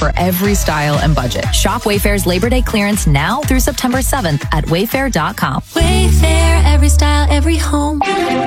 for every style and budget. Shop Wayfair's Labor Day clearance now through September 7th at wayfair.com. Wayfair, every style, every home.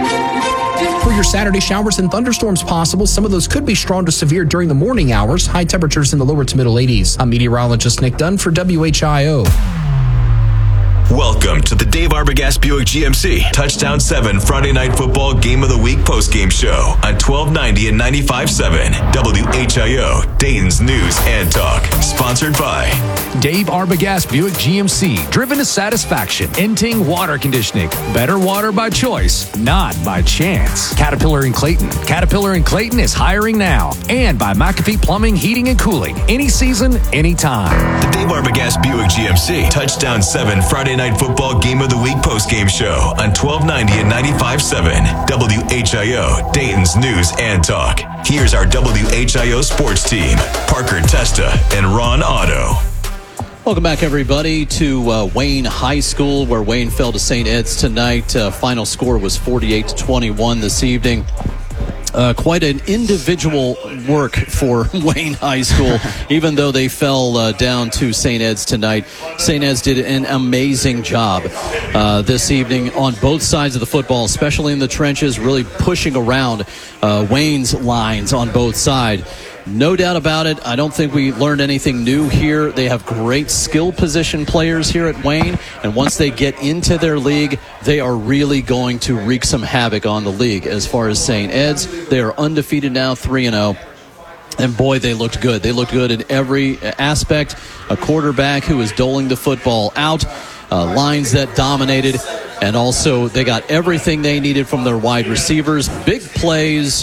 For your Saturday, showers and thunderstorms possible. Some of those could be strong to severe during the morning hours. High temperatures in the lower to middle 80s. I'm meteorologist Nick Dunn for WHIO. Welcome to the Dave Arbogast Buick GMC Touchdown 7 Friday Night Football Game of the Week postgame show on 1290 and 95.7 WHIO, Dayton's News and Talk. Sponsored by Dave Arbogast Buick GMC, driven to satisfaction. Inting water conditioning, better water by choice, not by chance. Caterpillar and Clayton. Caterpillar and Clayton is hiring now. And by McAfee Plumbing, Heating, and Cooling. Any season, anytime. the Dave Arbogast Buick GMC Touchdown 7 Friday Night Football Game of the Week postgame show on 1290 and 95.7 WHIO, Dayton's News and Talk. Here's our WHIO sports team, Parker Testa and Ron Otto. Welcome back, everybody, to Wayne High School, where Wayne fell to St. Ed's tonight. Final score was 48-21 this evening. Quite an individual work for Wayne High School, even though they fell down to St. Ed's tonight. St. Ed's did an amazing job this evening on both sides of the football, especially in the trenches, really pushing around Wayne's lines on both sides. No doubt about it. I don't think we learned anything new here. They have great skill position players here at Wayne, and once they get into their league, they are really going to wreak some havoc on the league. As far as St. Ed's, they are undefeated now, 3-0. And boy, they looked good. They looked good in every aspect. A quarterback who was doling the football out, lines that dominated, and also they got everything they needed from their wide receivers. Big plays.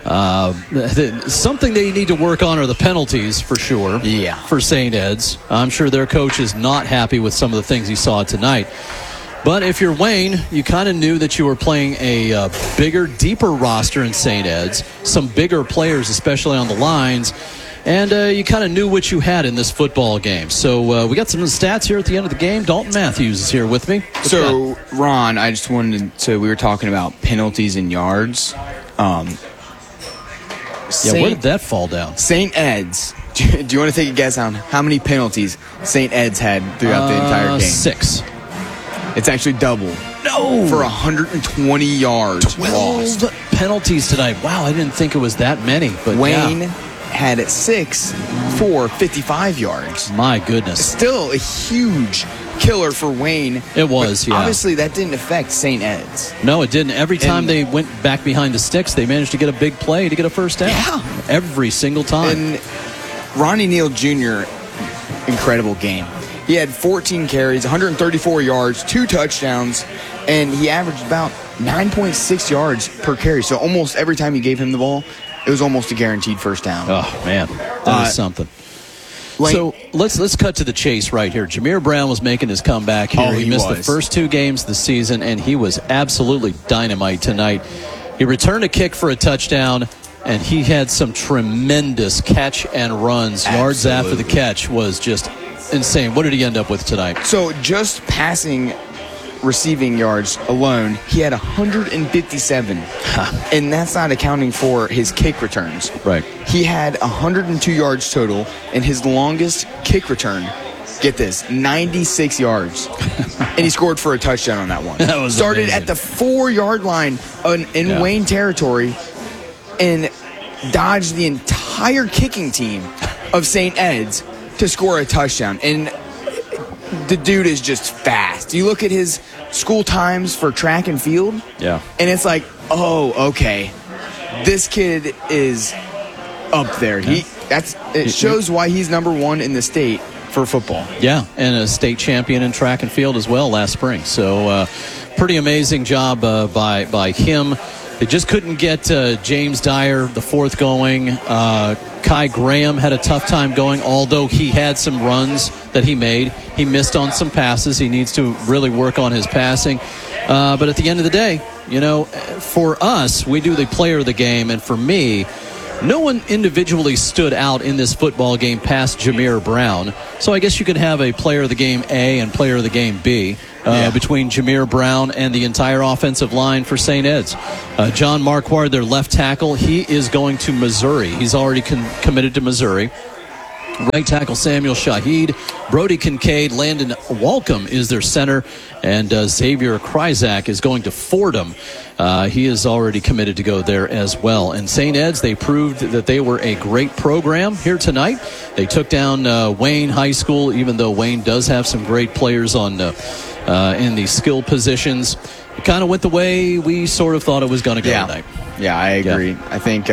Something they need to work on are the penalties, for sure. Yeah. For St. Ed's. I'm sure their coach is not happy with some of the things he saw tonight. But if you're Wayne, you kind of knew that you were playing a bigger, deeper roster in St. Ed's. Some bigger players, especially on the lines. And you kind of knew what you had in this football game. So we got some stats here at the end of the game. Dalton Matthews is here with me. So, Ron, I just wanted to, we were talking about penalties and yards. Where did that fall down? St. Ed's. Do you want to take a guess on how many penalties St. Ed's had throughout the entire game? 6. It's actually double. No! For 120 yards 12 lost. penalties tonight. Wow, I didn't think it was that many. But Wayne had 6 for 55 yards. My goodness. Still a huge killer for Wayne. It was, yeah. Obviously, that didn't affect St. Ed's. No, it didn't. Every time they went back behind the sticks, they managed to get a big play to get a first down. Yeah. Every single time. And Ronnie Neal Jr., incredible game. He had 14 carries, 134 yards, 2 touchdowns, and he averaged about 9.6 yards per carry. So almost every time you gave him the ball, it was almost a guaranteed first down. Oh, man. That is something. So let's cut to the chase right here. Jameer Brown was making his comeback here. He missed the first 2 games of the season, and he was absolutely dynamite tonight. He returned a kick for a touchdown, and he had some tremendous catch and runs. Absolutely. Yards after the catch was just insane. What did he end up with tonight? So just passing receiving yards alone, he had 157. And that's not accounting for his kick returns. Right. He had 102 yards total, and his longest kick return, get this, 96 yards. And he scored for a touchdown on that one. That was started amazing. at the 4-yard line in Wayne territory and dodged the entire kicking team of St. Ed's to score a touchdown. And the dude is just fast. You look at his school times for track and field, and it's like, oh, okay, this kid is up there. It shows why he's number 1 in the state for football. Yeah, and a state champion in track and field as well last spring. So pretty amazing job by him. They just couldn't get James Dyer, the 4th, going. Kai Graham had a tough time going, although he had some runs that he made. He missed on some passes. He needs to really work on his passing. But at the end of the day, for us, we do the player of the game. And for me, no one individually stood out in this football game past Jameer Brown. So I guess you could have a player of the game A and player of the game B between Jameer Brown and the entire offensive line for St. Ed's. John Marquardt, their left tackle, he is going to Missouri. He's already committed to Missouri. Right tackle Samuel Shahid, Brody Kincaid, Landon Walcom is their center, and Xavier Kryzak is going to Fordham. He is already committed to go there as well. And St. Ed's, they proved that they were a great program here tonight. They took down Wayne High School, even though Wayne does have some great players on in the skill positions. It kind of went the way we sort of thought it was going to go tonight. Yeah, I agree. I think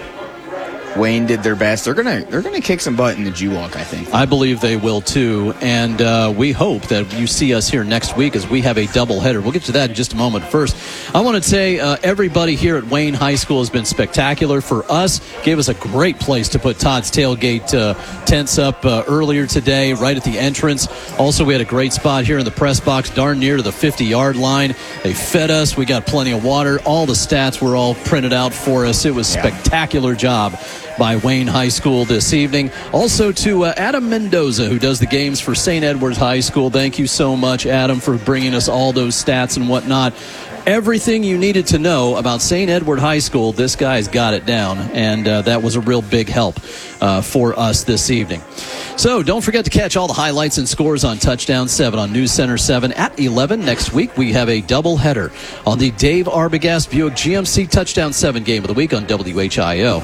Wayne did their best. They're gonna kick some butt in the GWalk, I think. I believe they will too, and we hope that you see us here next week as we have a doubleheader. We'll get to that in just a moment. First, I want to say everybody here at Wayne High School has been spectacular for us. Gave us a great place to put Todd's Tailgate tents up earlier today, right at the entrance. Also, we had a great spot here in the press box, darn near to the 50-yard line. They fed us. We got plenty of water. All the stats were all printed out for us. It was a spectacular job by Wayne High School this evening. Also to Adam Mendoza, who does the games for St. Edward's High School. Thank you so much, Adam, for bringing us all those stats and whatnot. Everything you needed to know about St. Edward High School, this guy's got it down, and that was a real big help for us this evening. So don't forget to catch all the highlights and scores on Touchdown 7 on News Center 7 at 11. Next week, we have a doubleheader on the Dave Arbogast Buick GMC Touchdown 7 game of the week on WHIO.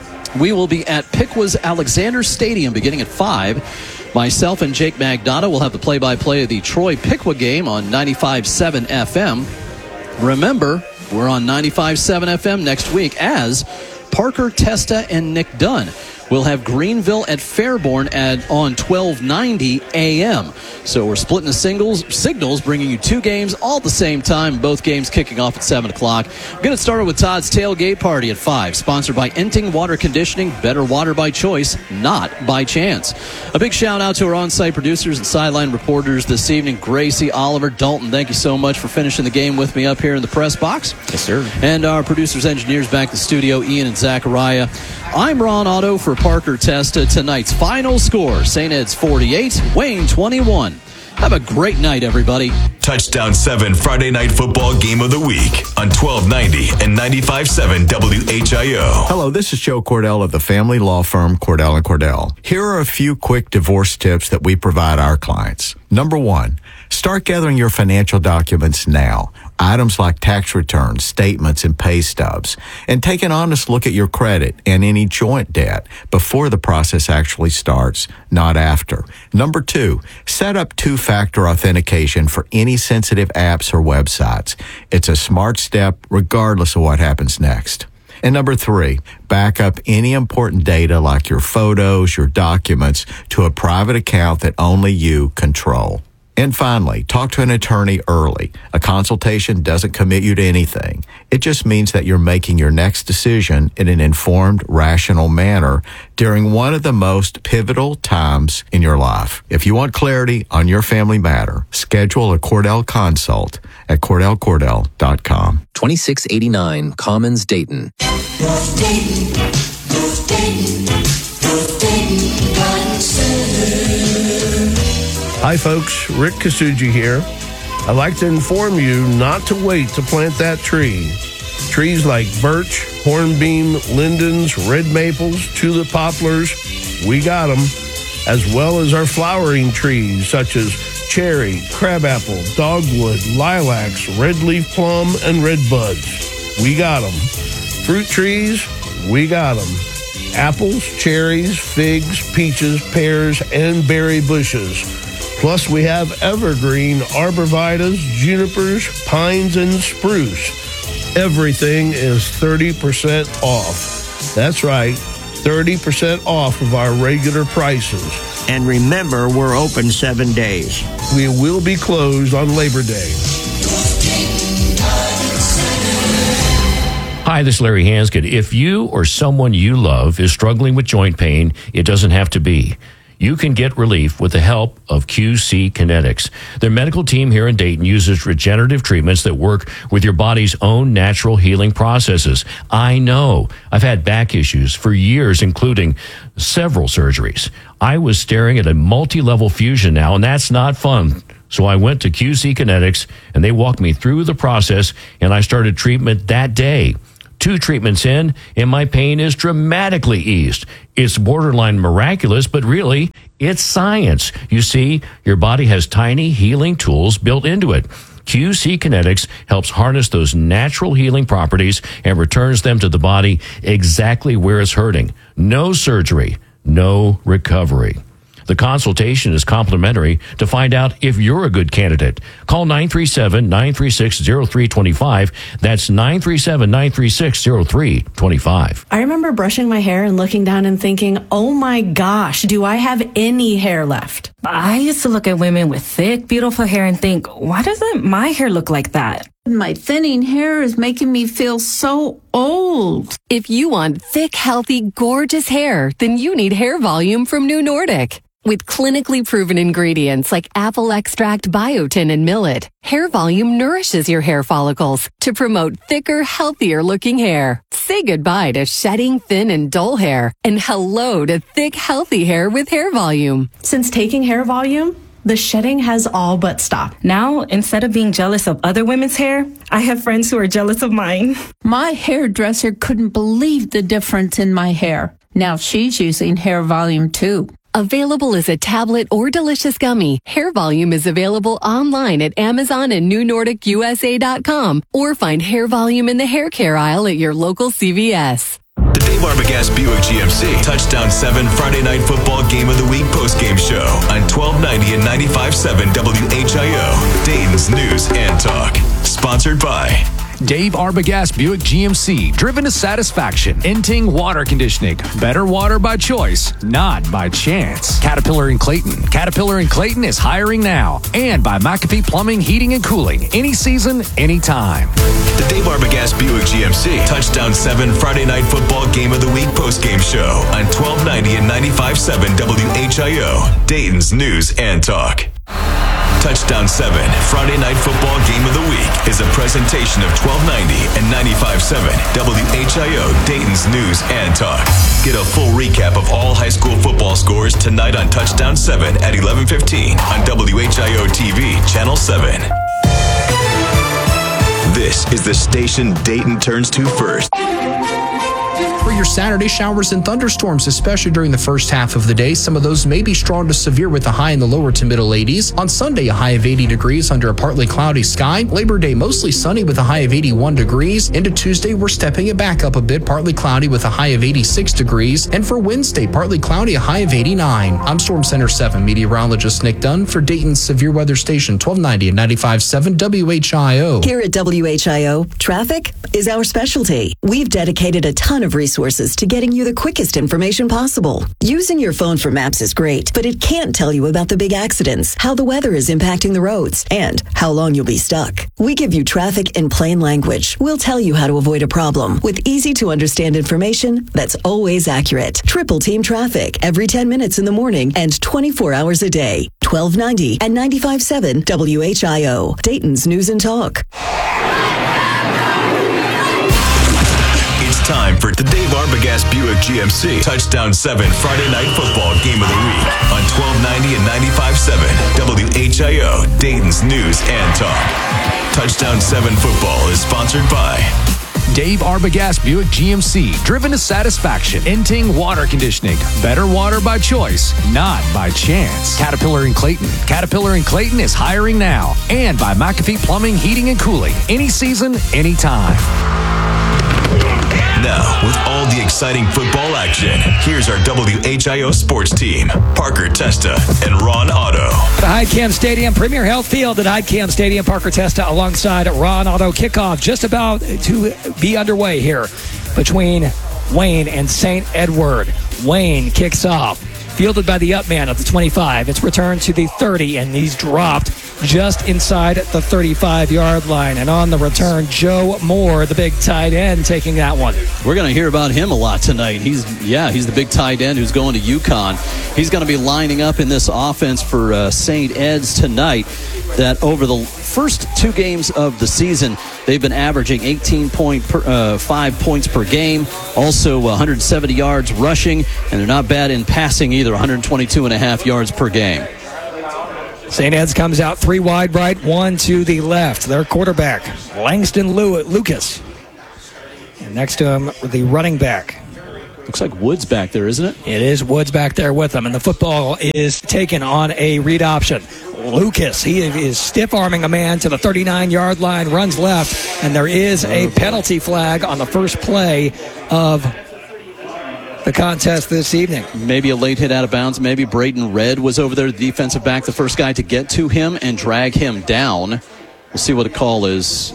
We will be at Piqua Alexander Stadium beginning at 5. Myself and Jake Magnotta will have the play-by-play of the Troy Piqua game on 95.7 FM. Remember, we're on 95.7 FM next week as Parker Testa and Nick Dunn will have Greenville at Fairborn on 1290 AM. So we're splitting the signals, bringing you two games all at the same time, both games kicking off at 7 o'clock. We're going to start with Todd's Tailgate Party at 5, sponsored by Enting Water Conditioning, better water by choice, not by chance. A big shout out to our on-site producers and sideline reporters this evening, Gracie, Oliver, Dalton. Thank you so much for finishing the game with me up here in the press box. Yes, sir. And our producers, engineers back in the studio, Ian and Zachariah. I'm Ron Otto for Parker Testa. Tonight's final score, St. Ed's 48, Wayne 21. Have a great night, everybody. Touchdown 7 Friday Night Football Game of the Week on 1290 and 95.7 WHIO. Hello, this is Joe Cordell of the family law firm Cordell & Cordell. Here are a few quick divorce tips that we provide our clients. Number 1, start gathering your financial documents now. Items like tax returns, statements, and pay stubs. And take an honest look at your credit and any joint debt before the process actually starts, not after. Number 2, set up two-factor authentication for any sensitive apps or websites. It's a smart step regardless of what happens next. And number 3, back up any important data like your photos, your documents to a private account that only you control. And finally, talk to an attorney early. A consultation doesn't commit you to anything. It just means that you're making your next decision in an informed, rational manner during one of the most pivotal times in your life. If you want clarity on your family matter, schedule a Cordell consult at CordellCordell.com. 2689 Commons, Dayton. North Dayton, North Dayton, North Dayton Garden Center. Hi folks, Rick Kasuji here. I'd like to inform you not to wait to plant that tree. Trees like birch, hornbeam, lindens, red maples, tulip poplars, we got them, as well as our flowering trees such as cherry, crabapple, dogwood, lilacs, red leaf plum, and red buds. We got them. Fruit trees, we got them. Apples, cherries, figs, peaches, pears, and berry bushes. Plus, we have evergreen arborvitaes, junipers, pines, and spruce. Everything is 30% off. That's right, 30% off of our regular prices. And remember, we're open 7 days. We will be closed on Labor Day. Hi, this is Larry Hanscott. If you or someone you love is struggling with joint pain, it doesn't have to be. You can get relief with the help of QC Kinetics. Their medical team here in Dayton uses regenerative treatments that work with your body's own natural healing processes. I know. I've had back issues for years, including several surgeries. I was staring at a multi-level fusion now, and that's not fun. So I went to QC Kinetics, and they walked me through the process, and I started treatment that day. 2 treatments in, and my pain is dramatically eased. It's borderline miraculous, but really, it's science. You see, your body has tiny healing tools built into it. QC Kinetics helps harness those natural healing properties and returns them to the body exactly where it's hurting. No surgery, no recovery. The consultation is complimentary. To find out if you're a good candidate, call 937-936-0325. That's 937-936-0325. I remember brushing my hair and looking down and thinking, oh my gosh, do I have any hair left? I used to look at women with thick, beautiful hair and think, why doesn't my hair look like that? My thinning hair is making me feel so old. If you want thick, healthy, gorgeous hair, then you need Hair Volume from New Nordic. With clinically proven ingredients like apple extract, biotin, and millet, Hair Volume nourishes your hair follicles to promote thicker, healthier looking hair. Say goodbye to shedding, thin, and dull hair, and hello to thick, healthy hair with Hair Volume. Since taking Hair Volume, the shedding has all but stopped. Now, instead of being jealous of other women's hair, I have friends who are jealous of mine. My hairdresser couldn't believe the difference in my hair. Now she's using Hair Volume too. Available as a tablet or delicious gummy, Hair Volume is available online at Amazon and NewNordicUSA.com, or find Hair Volume in the hair care aisle at your local CVS. The Dave Arbogast Buick GMC Touchdown 7 Friday Night Football Game of the Week postgame show on 1290 and 95.7 WHIO, Dayton's News and Talk. Sponsored by Dave Arbogast Buick GMC, driven to satisfaction. Inting Water Conditioning. Better water by choice, not by chance. Caterpillar and Clayton. Caterpillar and Clayton is hiring now. And by McAfee Plumbing, Heating, and Cooling. Any season, anytime. The Dave Arbogast Buick GMC Touchdown 7 Friday Night Football Game of the Week postgame show on 1290 and 95.7 WHIO, Dayton's News and Talk. Touchdown 7 Friday Night Football Game of the Week is a presentation of 1290 and 95.7 WHIO, Dayton's News and Talk. Get a full recap of all high school football scores tonight on Touchdown 7 at 11:15 on WHIO TV, Channel 7. This is the station Dayton turns to first. For your Saturday, showers and thunderstorms, especially during the first half of the day. Some of those may be strong to severe with a high in the lower to middle 80s. On Sunday, a high of 80 degrees under a partly cloudy sky. Labor Day, mostly sunny with a high of 81 degrees. Into Tuesday, we're stepping it back up a bit, partly cloudy with a high of 86 degrees. And for Wednesday, partly cloudy, a high of 89. I'm Storm Center 7 meteorologist Nick Dunn for Dayton's Severe Weather Station, 1290 and 95.7 WHIO. Here at WHIO, traffic is our specialty. We've dedicated a ton of resources to getting you the quickest information possible. Using your phone for maps is great, but it can't tell you about the big accidents, how the weather is impacting the roads, and how long you'll be stuck. We give you traffic in plain language. We'll tell you how to avoid a problem with easy to understand information that's always accurate. Triple Team Traffic every 10 minutes in the morning and 24 hours a day. 1290 and 95.7 WHIO, Dayton's News and Talk. It's time for the Dave Arbogast Buick GMC Touchdown 7 Friday Night Football Game of the Week on 1290 and 95.7 WHIO, Dayton's News and Talk. Touchdown 7 football is sponsored by Dave Arbogast Buick GMC, driven to satisfaction. Inting Water Conditioning. Better water by choice, not by chance. Caterpillar and Clayton. Caterpillar and Clayton is hiring now. And by McAfee Plumbing, Heating, and Cooling. Any season, anytime. Now, with all the exciting football action, here's our WHIO sports team, Parker Testa and Ron Otto. The Heidkamp Stadium, Premier Health Field at Heidkamp Stadium, Parker Testa alongside Ron Otto. Kickoff just about to be underway here between Wayne and St. Edward. Wayne kicks off, fielded by the up man at the 25. It's returned to the 30, and he's dropped just inside the 35-yard line. And on the return, Joe Moore, the big tight end, taking that one. We're going to hear about him a lot tonight. He's the big tight end who's going to UConn. He's going to be lining up in this offense for St. Ed's tonight. That over the first 2 games of the season, they've been averaging 18.5 points per game, also 170 yards rushing, and they're not bad in passing either, 122.5 yards per game. St. Ed's comes out 3 wide right, 1 to the left. Their quarterback, Langston Lucas. And next to him, the running back. Looks like Woods back there, isn't it? It is Woods back there with him, and the football is taken on a read option. Lucas, he is stiff-arming a man to the 39-yard line, runs left, and there is a penalty flag on the first play of the contest this evening. Maybe a late hit out of bounds. Maybe Braden Red was over there, the defensive back, the first guy to get to him and drag him down. We'll see what the call is.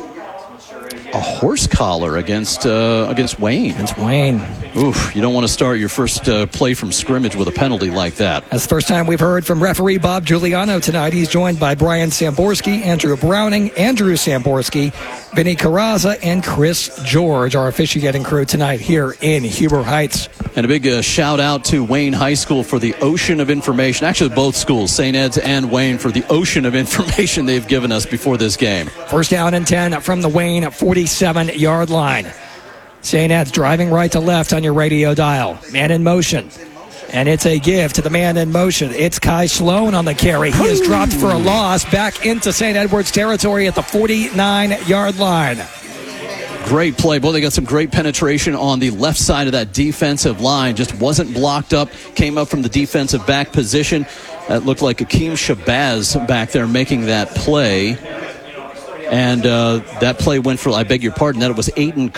A horse collar against Wayne. Against Wayne. Oof, you don't want to start your first play from scrimmage with a penalty like that. That's the first time we've heard from referee Bob Giuliano tonight. He's joined by Brian Samborski, Andrew Browning, Andrew Samborski, Vinny Carrazza, and Chris George, our officiating crew tonight here in Huber Heights. And a big shout out to Wayne High School for the ocean of information. Actually, both schools, St. Ed's and Wayne, for the ocean of information they've given us before this game. First down and 10 from the Wayne 47-yard line. St. Ed's driving right to left on your radio dial. Man in motion. And it's a give to the man in motion. It's Kai Sloan on the carry. He is dropped for a loss back into St. Edward's territory at the 49-yard line. Great play. Boy, they got some great penetration on the left side of that defensive line. Just wasn't blocked up. Came up from the defensive back position. That looked like Akeem Shabazz back there making that play. And that play went for, I beg your pardon, that it was Aiden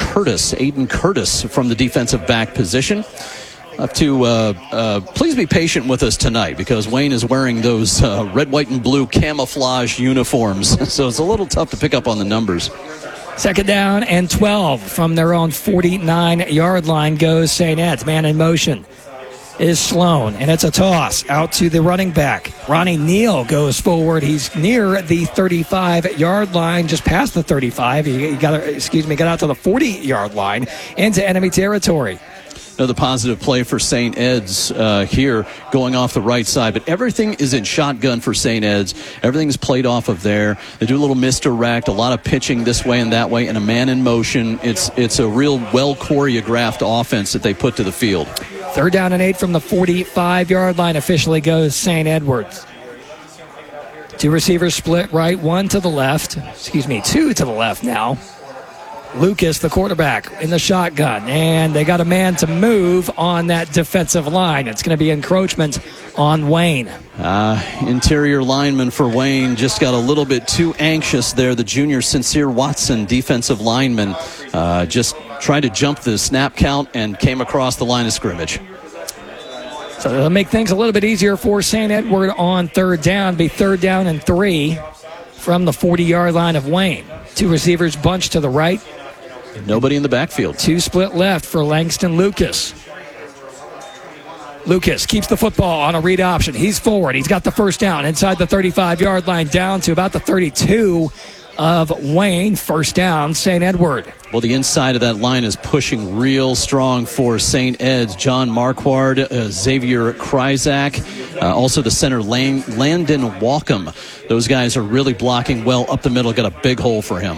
Curtis from the defensive back position. Have to please be patient with us tonight because Wayne is wearing those red, white, and blue camouflage uniforms. So it's a little tough to pick up on the numbers. Second down and 12 from their own 49-yard line goes St. Ed's. Man in motion is Sloan, and it's a toss out to the running back. Ronnie Neal goes forward. He's near the 35-yard line, just past the 35. He got out to the 40-yard line into enemy territory. Another positive play for St. Ed's here going off the right side. But everything is in shotgun for St. Ed's. Everything's played off of there. They do a little misdirect, a lot of pitching this way and that way, and a man in motion. It's a real well-choreographed offense that they put to the field. Third down and 8 from the 45-yard line officially goes St. Edward's. Two receivers split right, two to the left now. Lucas, the quarterback, in the shotgun, and they got a man to move on that defensive line. It's going to be encroachment on Wayne. Interior lineman for Wayne just got a little bit too anxious there. The junior Sincere Watson, defensive lineman, just tried to jump the snap count and came across the line of scrimmage. So it'll make things a little bit easier for St. Edward on third down. Be third down and 3 from the 40-yard line of Wayne. Two receivers bunched to the right. Nobody in the backfield. Two split left for Langston Lucas. Lucas keeps the football on a read option. He's forward. He's got the first down inside the 35-yard line down to about the 32 of Wayne. First down, St. Edward. Well, the inside of that line is pushing real strong for St. Ed's. John Marquard, Xavier Kryzak, also the center Landon Walkham. Those guys are really blocking well up the middle. Got a big hole for him.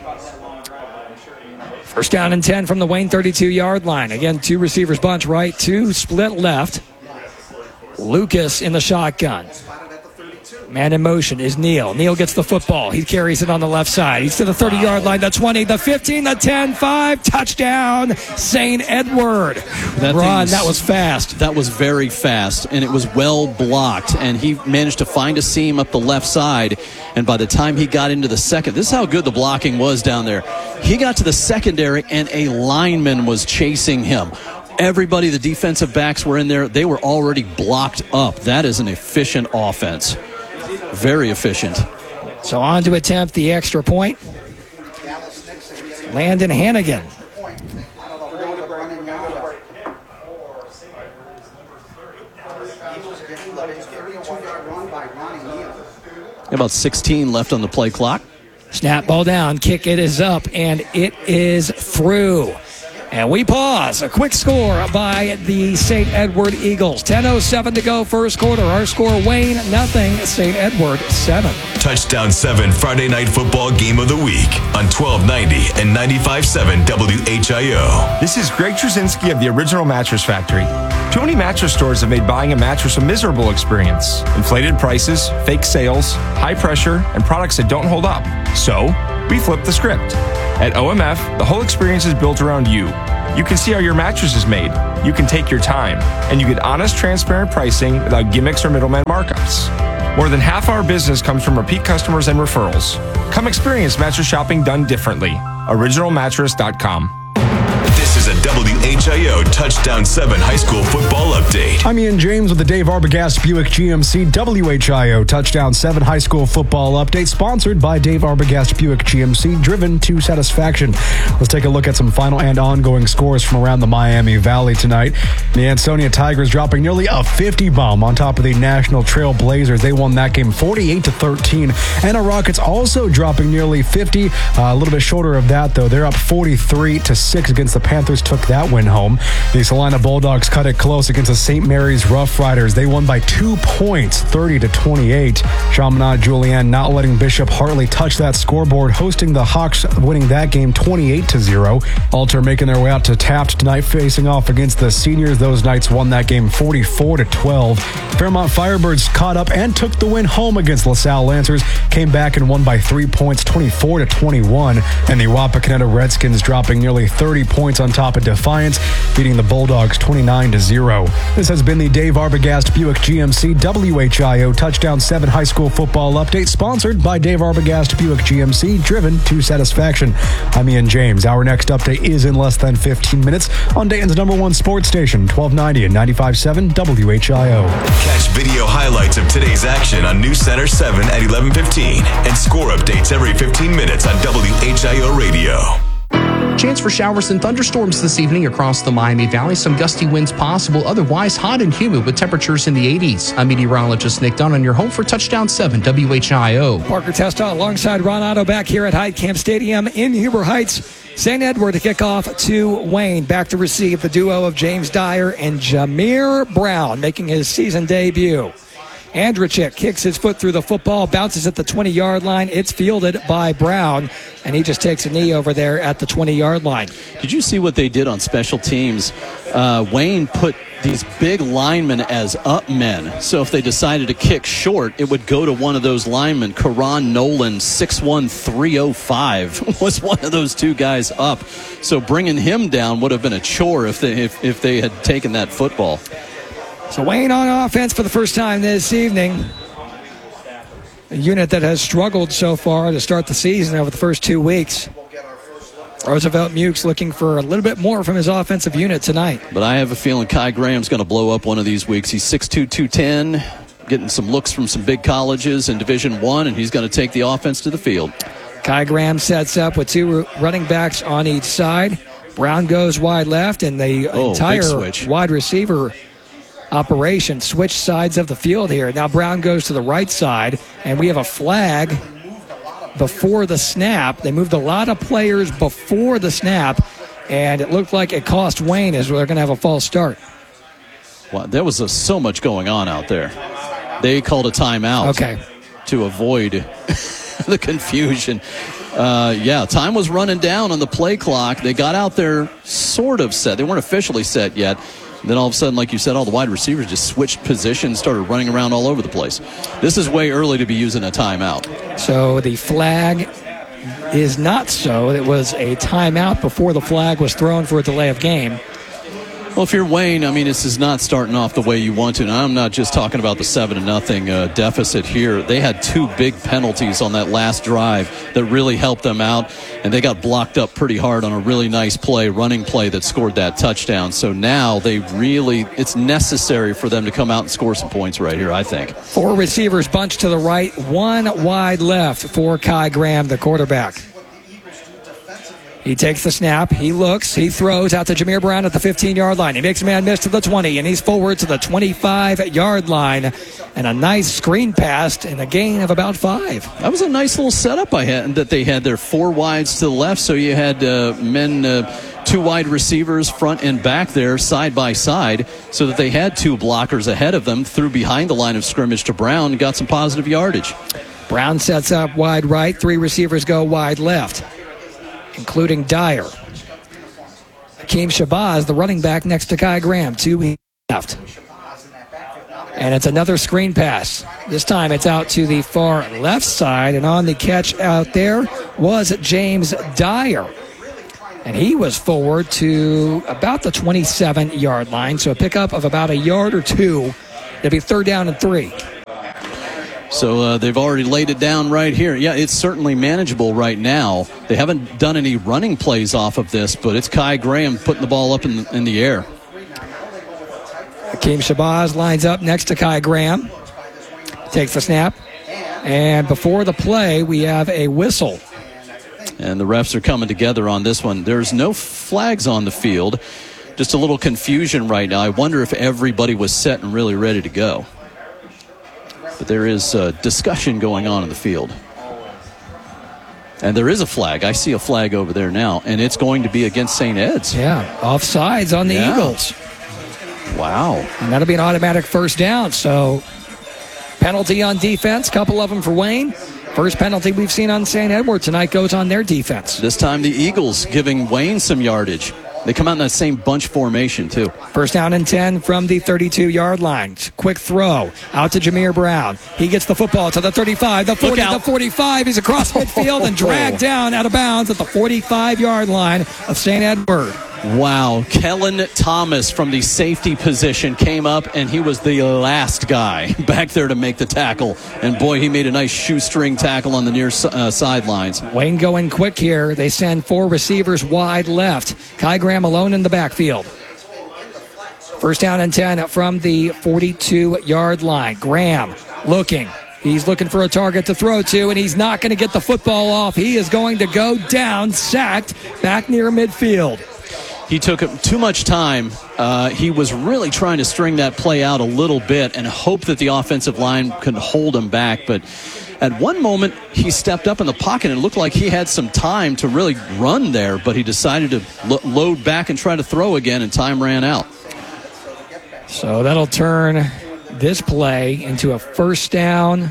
First down and 10 from the Wayne 32-yard line. Again, two receivers bunch right, two split left. Lucas in the shotgun. Man in motion is Neal. Neal gets the football. He carries it on the left side. He's to the 30-yard line, the 20, the 15, the 10, 5. Touchdown, St. Edward. That was fast. That was very fast, and it was well blocked. And he managed to find a seam up the left side. And by the time he got into the second, this is how good the blocking was down there. He got to the secondary, and a lineman was chasing him. Everybody, the defensive backs were in there. They were already blocked up. That is an efficient offense. Very efficient. So on to attempt the extra point. Landon Hannigan. About 16 left on the play clock. Snap ball down. Kick it is up, and it is through. And we pause. A quick score by the St. Edward Eagles. 10:07 to go, first quarter. Our score, Wayne, 0. St. Edward, 7. Touchdown 7 Friday Night Football Game of the Week on 1290 and 95.7 WHIO. This is Greg Trzynski of the Original Mattress Factory. Too many mattress stores have made buying a mattress a miserable experience. Inflated prices, fake sales, high pressure, and products that don't hold up. So, we flipped the script. At OMF, the whole experience is built around you. You can see how your mattress is made. You can take your time. And you get honest, transparent pricing without gimmicks or middleman markups. More than half our business comes from repeat customers and referrals. Come experience mattress shopping done differently. OriginalMattress.com. This is a WHIO Touchdown 7 high school football update. I'm Ian James with the Dave Arbogast Buick GMC WHIO Touchdown 7 high school football update, sponsored by Dave Arbogast Buick GMC, driven to satisfaction. Let's take a look at some final and ongoing scores from around the Miami Valley tonight. The Ansonia Tigers dropping nearly a 50 bomb on top of the National Trail Blazers. They won that game 48-13. And our Rockets also dropping nearly 50, a little bit shorter of that though. They're up 43-6 against the Panthers, took that win home. The Salina Bulldogs cut it close against the St. Mary's Rough Riders. They won by 2 points, 30-28. Chaminade Julienne not letting Bishop Hartley touch that scoreboard, hosting the Hawks, winning that game 28-0. Alter making their way out to Taft tonight, facing off against the Seniors. Those Knights won that game 44-12. Fairmont Firebirds caught up and took the win home against LaSalle Lancers, came back and won by 3 points, 24-21. And the Wapakoneta Redskins dropping nearly 30 points on top of Defiance, beating the Bulldogs 29-0. This has been the Dave Arbogast Buick GMC WHIO Touchdown 7 high school football update, sponsored by Dave Arbogast Buick GMC, driven to satisfaction. I'm Ian James. Our next update is in less than 15 minutes on Dayton's #1 sports station, 1290 and 95.7 WHIO. Catch video highlights of today's action on News Center 7 at 11:15 and score updates every 15 minutes on WHIO Radio. Chance for showers and thunderstorms this evening across the Miami Valley. Some gusty winds possible. Otherwise, hot and humid with temperatures in the 80s. I'm meteorologist Nick Dunn on your home for Touchdown 7 WHIO. Parker Testa alongside Ron Otto back here at Heitkamp Stadium in Huber Heights. St. Edward to kick off to Wayne. Back to receive the duo of James Dyer and Jameer Brown making his season debut. Andrachik kicks his foot through the football, bounces at the 20-yard line. It's fielded by Brown, and he just takes a knee over there at the 20-yard line. Did you see what they did on special teams? Wayne put these big linemen as up men. So if they decided to kick short, it would go to one of those linemen. Karan Nolan, 6'1", 305, was one of those two guys up. So bringing him down would have been a chore if they had taken that football. So Wayne on offense for the first time this evening. A unit that has struggled so far to start the season over the first 2 weeks. Roosevelt Mukes looking for a little bit more from his offensive unit tonight. But I have a feeling Kai Graham's going to blow up one of these weeks. He's 6'2", 210, getting some looks from some big colleges in Division I, and he's going to take the offense to the field. Kai Graham sets up with two running backs on each side. Brown goes wide left, and the entire wide receiver operation switch sides of the field here. Now Brown goes to the right side, and we have a flag before the snap. They moved a lot of players before the snap, and it looked like it cost Wayne as they're going to have a false start. Well, there was so much going on out there. They called a timeout to avoid the confusion. Time was running down on the play clock. They got out there sort of set. They weren't officially set yet. Then all of a sudden, like you said, all the wide receivers just switched positions, started running around all over the place. This is way early to be using a timeout. So the flag is not so. It was a timeout before the flag was thrown for a delay of game. Well, if you're Wayne, I mean, this is not starting off the way you want to. And I'm not just talking about the 7-0 deficit here. They had two big penalties on that last drive that really helped them out. And they got blocked up pretty hard on a really nice play, running play that scored that touchdown. So now it's necessary for them to come out and score some points right here, I think. 4 receivers bunched to the right, 1 wide left for Kai Graham, the quarterback. He takes the snap, he looks, he throws out to Jameer Brown at the 15-yard line. He makes a man miss to the 20, and he's forward to the 25-yard line. And a nice screen pass and a gain of about 5. That was a nice little setup that they had there. 4 wides to the left, so you had 2 wide receivers front and back there side by side, so that they had 2 blockers ahead of them, threw behind the line of scrimmage to Brown and got some positive yardage. Brown sets up wide right, 3 receivers go wide left, including Dyer. Hakeem Shabazz, the running back next to Kai Graham, 2 left. And it's another screen pass. This time it's out to the far left side, and on the catch out there was James Dyer. And he was forward to about the 27-yard line, so a pickup of about a yard or two. It'll be 3rd down and 3. So they've already laid it down right here. Yeah, it's certainly manageable right now. They haven't done any running plays off of this, but it's Kai Graham putting the ball up in the air. Hakeem Shabazz lines up next to Kai Graham. Takes the snap. And before the play, we have a whistle. And the refs are coming together on this one. There's no flags on the field. Just a little confusion right now. I wonder if everybody was set and really ready to go. But there is discussion going on in the field. And there is a flag. I see a flag over there now, and it's going to be against St. Ed's. Yeah, offsides on the Eagles. Wow. And that'll be an automatic 1st down. So penalty on defense, couple of them for Wayne. First penalty we've seen on St. Edward tonight goes on their defense. This time the Eagles giving Wayne some yardage. They come out in that same bunch formation, too. 1st down and 10 from the 32-yard line. Quick throw out to Jameer Brown. He gets the football to the 35, the 40, the 45. He's across midfield and dragged down out of bounds at the 45-yard line of St. Edward. Wow. Kellen Thomas from the safety position came up, and he was the last guy back there to make the tackle. And, boy, he made a nice shoestring tackle on the near sidelines. Wayne going quick here. They send 4 receivers wide left. Kai Graham alone in the backfield. 1st down and 10 from the 42-yard line. Graham looking. He's looking for a target to throw to, and he's not going to get the football off. He is going to go down, sacked, back near midfield. He took too much time. He was really trying to string that play out a little bit and hope that the offensive line could hold him back. But at one moment, he stepped up in the pocket and it looked like he had some time to really run there. But he decided to load back and try to throw again, and time ran out. So that'll turn this play into a 1st down.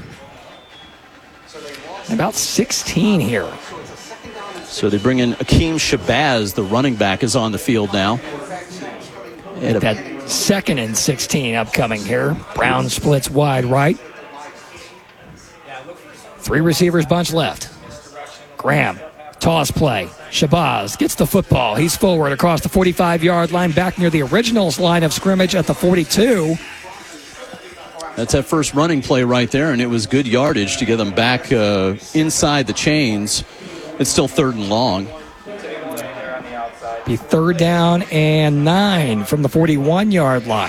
About 16 here. So they bring in Hakeem Shabazz, the running back, is on the field now. And that 2nd and 16 upcoming here. Brown splits wide right. 3 receivers bunch left. Graham, toss play. Shabazz gets the football. He's forward across the 45-yard line, back near the originals line of scrimmage at the 42. That's that first running play right there, and it was good yardage to get them back inside the chains. It's still 3rd and long. Be 3rd down and 9 from the 41-yard line.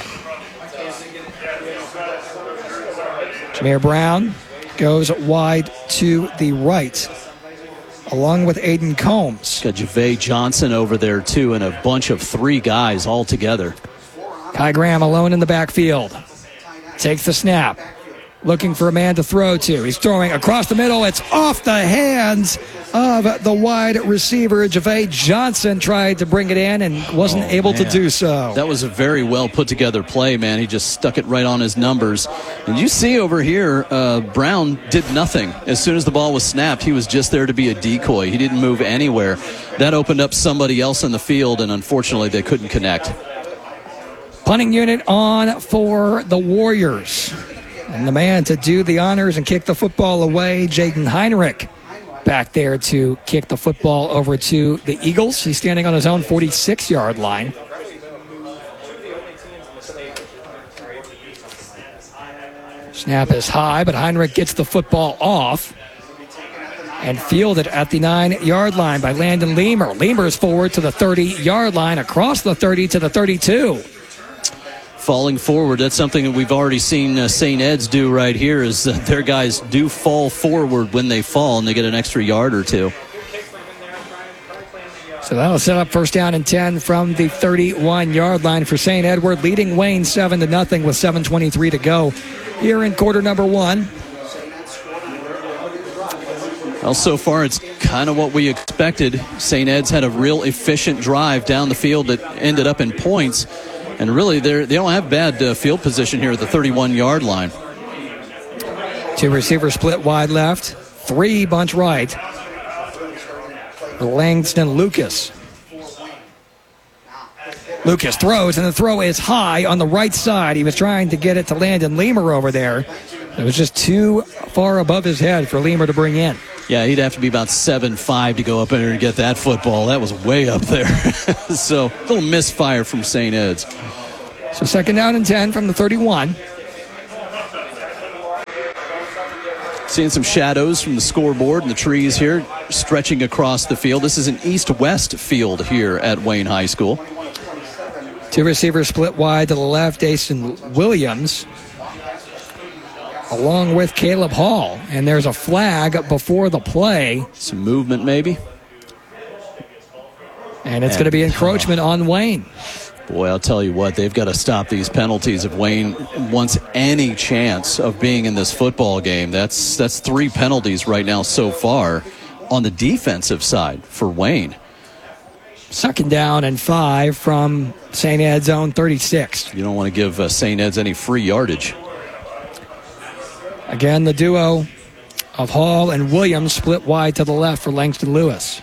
Jameer Brown goes wide to the right, along with Aiden Combs. Got Javay Johnson over there, too, and a bunch of 3 guys all together. Kai Graham alone in the backfield. Takes the snap. Looking for a man to throw to. He's throwing across the middle. It's off the hands of the wide receiver. Javay Johnson tried to bring it in and wasn't able to do so. That was a very well put together play, man. He just stuck it right on his numbers. And you see over here, Brown did nothing. As soon as the ball was snapped, he was just there to be a decoy. He didn't move anywhere. That opened up somebody else in the field, and unfortunately they couldn't connect. Punting unit on for the Warriors. And the man to do the honors and kick the football away, Jaden Heinrich, back there to kick the football over to the Eagles. He's standing on his own 46-yard line. Snap is high, but Heinrich gets the football off and fielded at the 9-yard line by Landon Leamer. Leamer's forward to the 30-yard line, across the 30 to the 32. Falling forward, that's something that we've already seen St. Ed's do right here, is their guys do fall forward when they fall, and they get an extra yard or two. So that'll set up 1st down and 10 from the 31-yard line for St. Edward, leading Wayne 7-0 with 7:23 to go here in quarter number 1. Well, so far it's kind of what we expected. St. Ed's had a real efficient drive down the field that ended up in points. And really, they don't have bad field position here at the 31-yard line. 2 receivers split wide left, 3 bunch right. Langston Lucas. Lucas throws, and the throw is high on the right side. He was trying to get it to Landon Lemer over there. It was just too far above his head for Lemer to bring in. Yeah, he'd have to be about 7'5" to go up in there and get that football. That was way up there. So, a little misfire from St. Ed's. So, second down and 10 from the 31. Seeing some shadows from the scoreboard and the trees here stretching across the field. This is an east-west field here at Wayne High School. Two receivers split wide to the left, Asen Williams, along with Caleb Hall. And there's a flag before the play. Some movement maybe. And it's going to be encroachment on Wayne. Boy, I'll tell you what, they've got to stop these penalties if Wayne wants any chance of being in this football game. That's 3 penalties right now so far on the defensive side for Wayne. Second down and 5 from St. Ed's own 36. You don't want to give St. Ed's any free yardage. Again, the duo of Hall and Williams split wide to the left for Langston Lewis.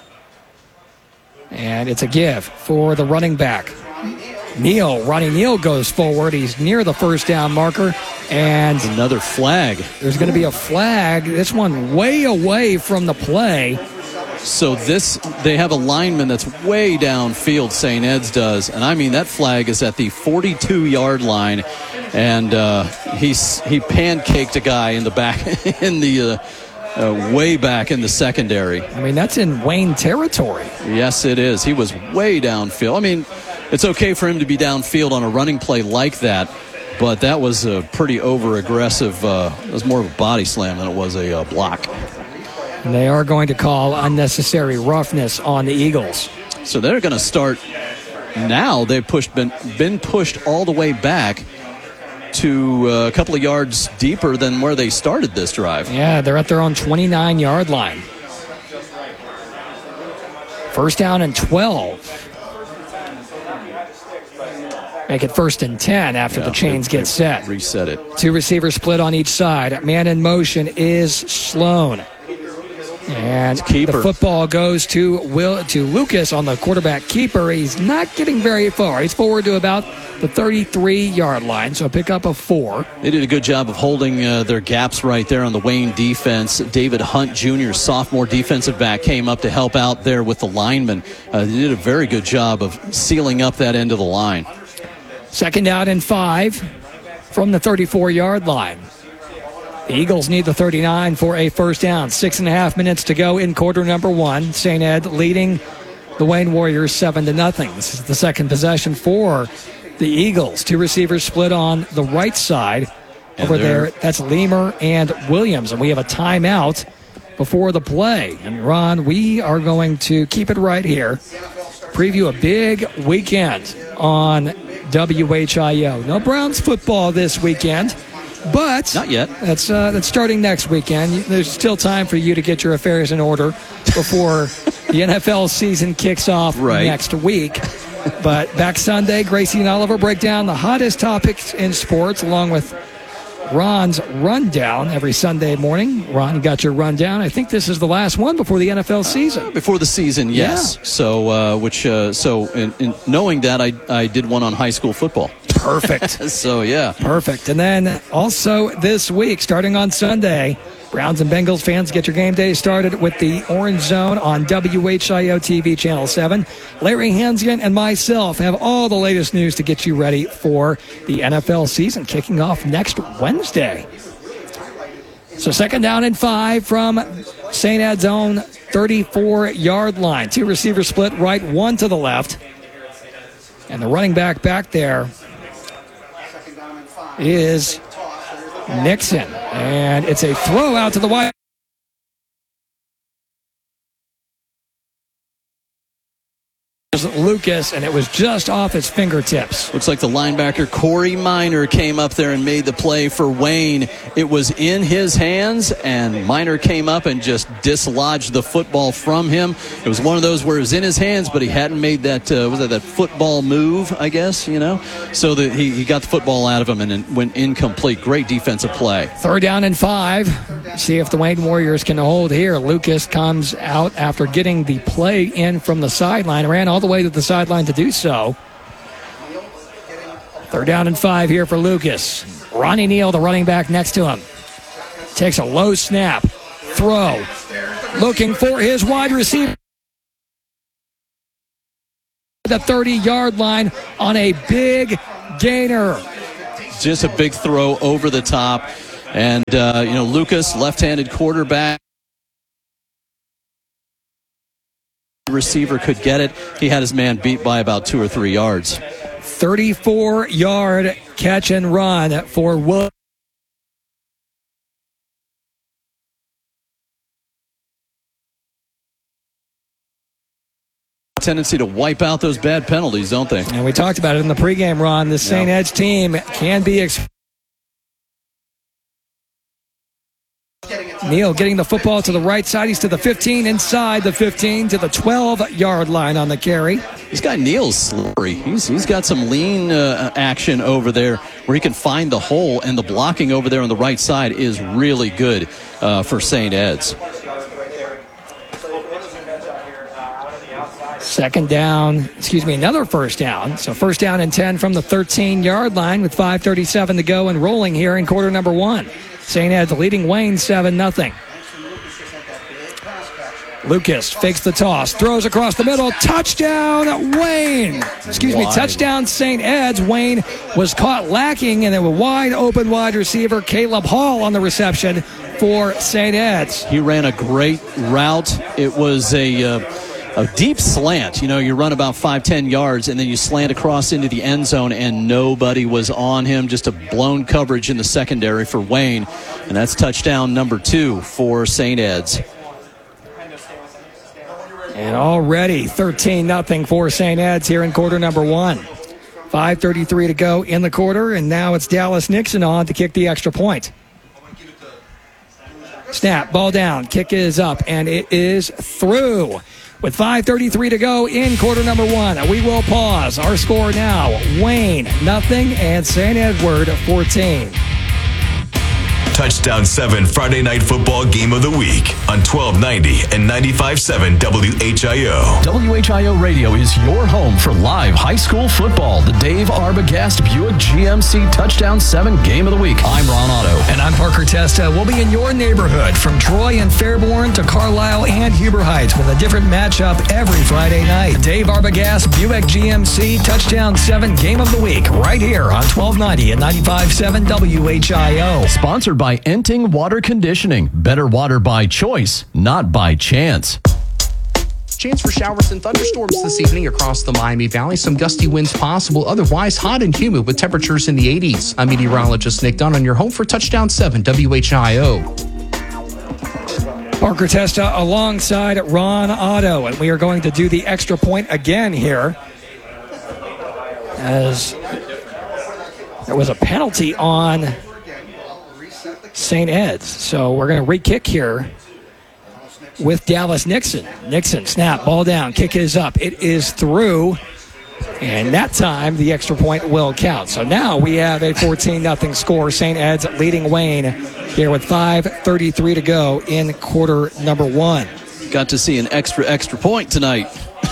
And it's a give for the running back. Ronnie Neal goes forward. He's near the first down marker. And another flag. There's going to be a flag. This one way away from the play. So they have a lineman that's way downfield, St. Ed's does. And I mean, that flag is at the 42-yard line. And he pancaked a guy in the back, in the way back in the secondary. I mean, that's in Wayne territory. Yes, it is. He was way downfield. I mean, it's okay for him to be downfield on a running play like that, but that was a pretty over-aggressive, it was more of a body slam than it was a block. And they are going to call unnecessary roughness on the Eagles. So they're going to start now. They've been pushed all the way back to a couple of yards deeper than where they started this drive. Yeah, they're at their own 29-yard line. First down and 12. Make it first and 10 after the chains get set. Reset it. Two receivers split on each side. Man in motion is Sloan. And the football goes to Lucas on the quarterback keeper. He's not getting very far. He's forward to about the 33-yard line, so a pickup of 4. They did a good job of holding their gaps right there on the Wayne defense. David Hunt Jr., sophomore defensive back, came up to help out there with the linemen. They did a very good job of sealing up that end of the line. Second down and 5 from the 34-yard line. The Eagles need the 39 for a first down. 6.5 minutes to go in quarter number 1. St. Ed leading the Wayne Warriors 7-0. This is the second possession for the Eagles. Two receivers split on the right side. Over there, that's Lemer and Williams. And we have a timeout before the play. And Ron, we are going to keep it right here. Preview a big weekend on WHIO. No Browns football this weekend. But not yet. That's starting next weekend. There's still time for you to get your affairs in order before the NFL season kicks off next week. But back Sunday, Gracie and Oliver break down the hottest topics in sports along with Ron's rundown every Sunday morning. Ron, you got your rundown. I think this is the last one before the NFL season. Before the season, yes. Yeah. So, in knowing that, I did one on high school football. Perfect. So, yeah. Perfect. And then also this week, starting on Sunday, Browns and Bengals fans, get your game day started with the Orange Zone on WHIO TV Channel 7. Larry Hansian and myself have all the latest news to get you ready for the NFL season kicking off next Wednesday. So second down and 5 from St. Ed's own 34-yard line. Two receivers split right, one to the left. And the running back there is Nixon. And it's a throw out to the wide. Lucas, and it was just off his fingertips. Looks like the linebacker Corey Minor came up there and made the play for Wayne. It was in his hands, and Minor came up and just dislodged the football from him. It was one of those where it was in his hands, but he hadn't made that that football move, I guess, so that he got the football out of him and it went incomplete. Great defensive play. Third down and 5. See if the Wayne Warriors can hold here. Lucas comes out after getting the play in from the sideline, ran all the way to the sideline to do so. Third down and 5 here for Lucas. Ronnie Neal, the running back next to him. Takes a low snap. Throw. Looking for his wide receiver. The 30-yard line on a big gainer. Just a big throw over the top. And, Lucas, left-handed quarterback. Receiver could get it. He had his man beat by about 2 or 3 yards. 34-yard catch and run for Will. Tendency to wipe out those bad penalties, don't they? And we talked about it in the pregame, Ron. The St. Ed's team can be Neal getting the football to the right side. He's to the 15, inside the 15 to the 12-yard line on the carry. This guy Neal's slippery. He's got some lean action over there where he can find the hole, and the blocking over there on the right side is really good for St. Ed's. Another first down. So first down and 10 from the 13-yard line with 5:37 to go and rolling here in quarter number 1. St. Ed's leading Wayne 7-0. Lucas fakes the toss, throws across the middle, touchdown Wayne. Touchdown St. Ed's. Wayne was caught lacking, and a wide open wide receiver, Caleb Hall, on the reception for St. Ed's. He ran a great route. It was a deep slant. You run about 5-10 yards, and then you slant across into the end zone, and nobody was on him. Just a blown coverage in the secondary for Wayne, and that's touchdown number 2 for St. Ed's. And already 13-0 for St. Ed's here in quarter number 1. 5:33 to go in the quarter, and now it's Dallas Nixon on to kick the extra point. Snap, ball down, kick is up, and it is through. With 5:33 to go in quarter number 1, we will pause. Our score now, Wayne 0 and St. Edward 14. Touchdown 7 Friday Night Football Game of the Week on 1290 and 95.7 WHIO. WHIO Radio is your home for live high school football. The Dave Arbogast Buick GMC Touchdown 7 Game of the Week. I'm Ron Otto. And I'm Parker Testa. We'll be in your neighborhood from Troy and Fairborn to Carlisle and Huber Heights with a different matchup every Friday night. Dave Arbogast Buick GMC Touchdown 7 Game of the Week right here on 1290 and 95.7 WHIO. Sponsored by Enting Water Conditioning. Better water by choice, not by chance. Chance for showers and thunderstorms this evening across the Miami Valley. Some gusty winds possible. Otherwise, hot and humid with temperatures in the 80s. I'm meteorologist Nick Dunn on your home for Touchdown 7 WHIO. Parker Testa alongside Ron Otto, and we are going to do the extra point again here, as there was a penalty on St. Ed's. So we're going to re-kick here with Dallas Nixon. Nixon, snap, ball down, kick is up. It is through, and that time the extra point will count. So now we have a 14-0 score. St. Ed's leading Wayne here with 5:33 to go in quarter number 1. Got to see an extra point tonight.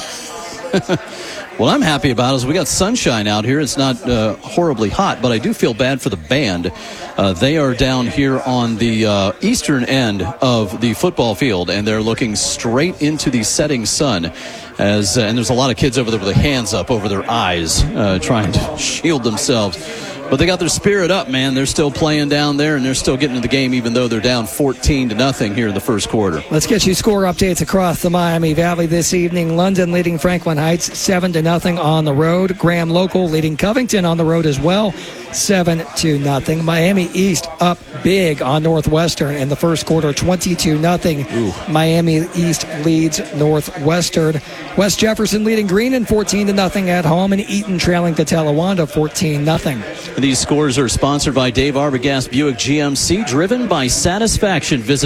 What I'm happy about is we got sunshine out here. It's not horribly hot, but I do feel bad for the band. They are down here on the eastern end of the football field, and they're looking straight into the setting sun. And there's a lot of kids over there with their hands up over their eyes, trying to shield themselves. But they got their spirit up, man. They're still playing down there, and they're still getting to the game, even though they're down 14-0 here in the first quarter. Let's get you score updates across the Miami Valley this evening. London leading Franklin Heights 7-0 on the road. Graham Local leading Covington on the road as well, 7-0. Miami East up big on Northwestern in the first quarter, 22-0. Miami East leads Northwestern. West Jefferson leading Greenon 14-0 at home, and Eaton trailing Catalawanda 14-0. These scores are sponsored by Dave Arbogast Buick GMC, driven by satisfaction. Visit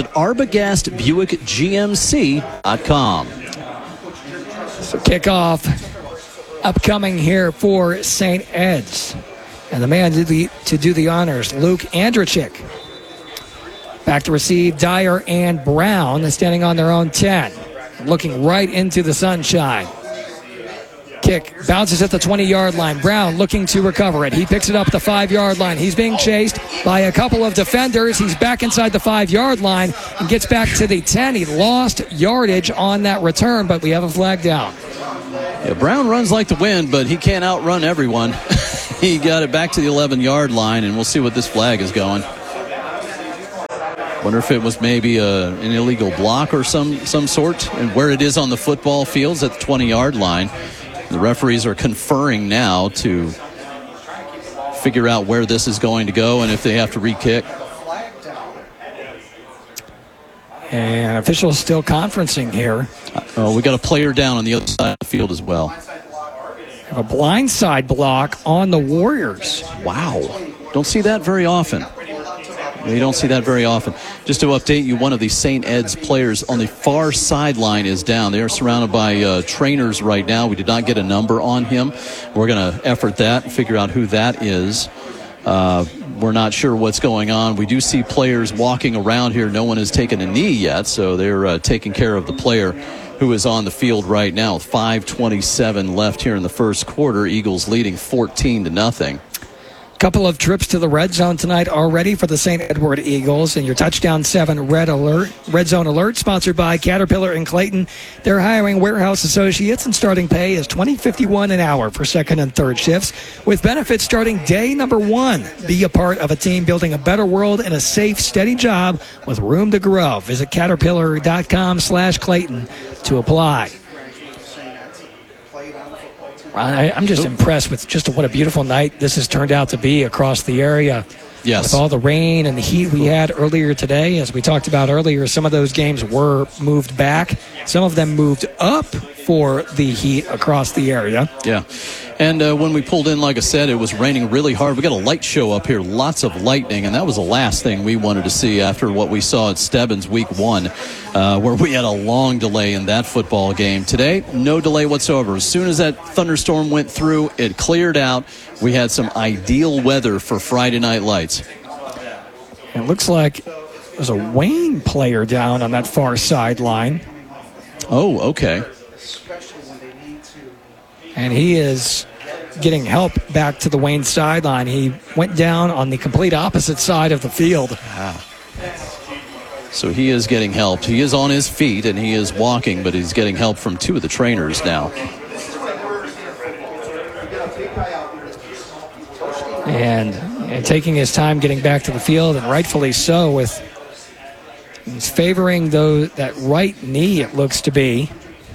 ArbogastBuickGMC.com. So kickoff upcoming here for St. Ed's. And the man to do the honors, Luke Andrechik. Back to receive, Dyer and Brown standing on their own 10. Looking right into the sunshine. Kick bounces at the 20-yard line. Brown looking to recover it. He picks it up at the 5-yard line. He's being chased by a couple of defenders. He's back inside the 5-yard line and gets back to the 10. He lost yardage on that return, but we have a flag down. Yeah, Brown runs like the wind, but he can't outrun everyone. He got it back to the 11-yard line, and we'll see what this flag is going. Wonder if it was maybe an illegal block or some sort, and where it is on the football field is at the 20-yard line. The referees are conferring now to figure out where this is going to go and if they have to re-kick. And officials still conferencing here. We got a player down on the other side of the field as well. A blindside block on the Warriors. Wow. Don't see that very often. You don't see that very often. Just to update you, one of the St. Ed's players on the far sideline is down. They are surrounded by trainers right now. We did not get a number on him. We're going to effort that and figure out who that is. We're not sure what's going on. We do see players walking around here. No one has taken a knee yet, so they're taking care of the player who is on the field right now. 5:27 left here in the first quarter. Eagles leading 14-0. Couple of trips to the red zone tonight already for the St. Edward Eagles, and your touchdown 7 red zone alert sponsored by Caterpillar and Clayton. They're hiring warehouse associates, and starting pay is $20.51 an hour for second and third shifts, with benefits starting day number 1. Be a part of a team building a better world and a safe, steady job with room to grow. Visit caterpillar.com/Clayton to apply. I'm just impressed with just what a beautiful night this has turned out to be across the area. Yes. With all the rain and the heat we had earlier today, as we talked about earlier, some of those games were moved back. Some of them moved up for the heat across the area. Yeah. And when we pulled in, like I said, it was raining really hard. We got a light show up here, lots of lightning, and that was the last thing we wanted to see after what we saw at Stebbins week 1, where we had a long delay in that football game. Today, no delay whatsoever. As soon as that thunderstorm went through, it cleared out. We had some ideal weather for Friday Night Lights. It looks like there's a Wayne player down on that far sideline. Oh, okay. And he is getting help back to the Wayne sideline. He went down on the complete opposite side of the field. Wow. So he is getting help. He is on his feet and he is walking, but he's getting help from 2 of the trainers now. And taking his time getting back to the field, and rightfully so, with he's favoring that right knee, it looks to be.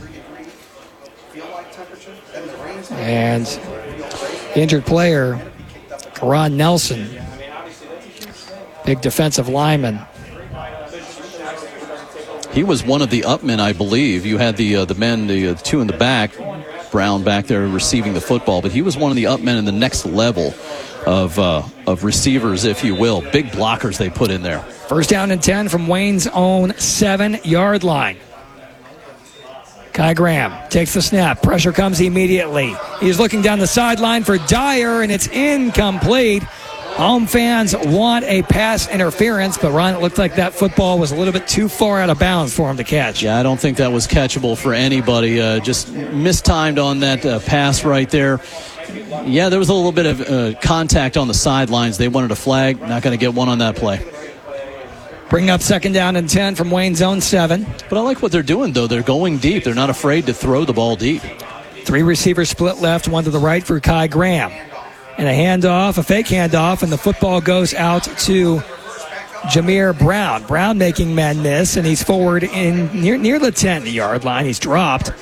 And the injured player, Karan Nelson, big defensive lineman. He was one of the upmen, I believe. You had the men, the 2 in the back, Brown back there receiving the football, but he was one of the upmen in the next level of receivers, if you will. Big blockers they put in there. First down and 10 from Wayne's own 7-yard line. Kai Graham takes the snap. Pressure comes immediately. He's looking down the sideline for Dyer, and it's incomplete. Home fans want a pass interference, but Ron, it looked like that football was a little bit too far out of bounds for him to catch. Yeah, I don't think that was catchable for anybody. Just mistimed on that pass right there. Yeah, there was a little bit of contact on the sidelines. They wanted a flag. Not going to get one on that play. Bring up second down and 10 from Wayne's own 7. But I like what they're doing, though. They're going deep. They're not afraid to throw the ball deep. 3 receivers split left, 1 to the right for Kai Graham. And a handoff, a fake handoff, and the football goes out to Jameer Brown. Brown making men miss, and he's forward in near the 10-yard line. He's dropped.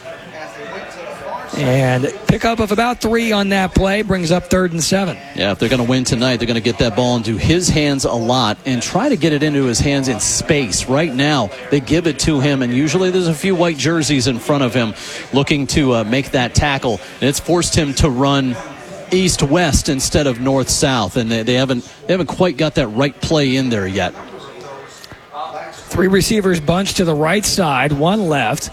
And pickup of about 3 on that play brings up 3rd and 7. Yeah, if they're going to win tonight, they're going to get that ball into his hands a lot and try to get it into his hands in space. Right now, they give it to him, and usually there's a few white jerseys in front of him looking to make that tackle. And it's forced him to run east-west instead of north-south, and they haven't quite got that right play in there yet. 3 receivers bunched to the right side, 1 left.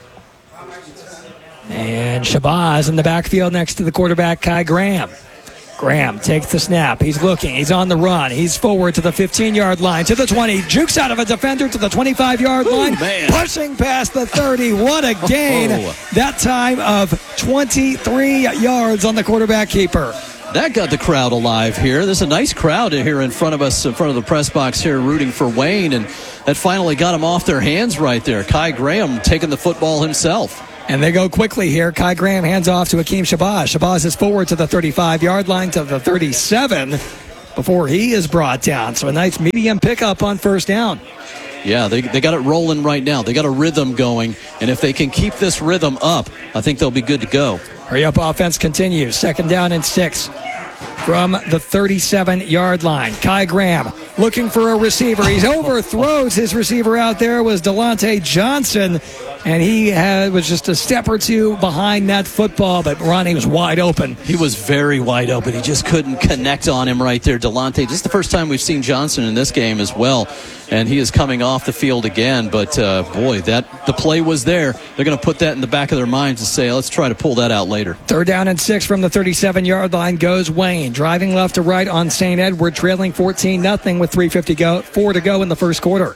And Shabazz in the backfield next to the quarterback, Kai Graham. Graham takes the snap. He's looking. He's on the run. He's forward to the 15-yard line, to the 20. Jukes out of a defender to the 25-yard line. Pushing past the 30. What a gain. That time of 23 yards on the quarterback keeper. That got the crowd alive here. There's a nice crowd here in front of us, in front of the press box here, rooting for Wayne, and that finally got him off their hands right there. Kai Graham taking the football himself. And they go quickly here. Kai Graham hands off to Akeem Shabazz. Shabazz is forward to the 35-yard line, to the 37 before he is brought down. So a nice medium pickup on first down. Yeah, they got it rolling right now. They got a rhythm going, and if they can keep this rhythm up, I think they'll be good to go. Hurry up offense continues. 2nd down and 6 from the 37-yard line. Kai Graham looking for a receiver. He overthrows his receiver out there. Was Delonte Johnson, and he was just a step or two behind that football, but Ronnie was wide open. He was very wide open. He just couldn't connect on him right there. Delonte, just the first time we've seen Johnson in this game as well, and he is coming off the field again. But, boy, the play was there. They're going to put that in the back of their minds and say, let's try to pull that out later. 3rd down and 6 from the 37-yard line goes Wayne. Driving left to right on St. Edward, trailing 14-0 with 3:54 to go in the first quarter.